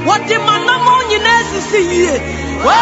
What the man among you, Nessie, see ye.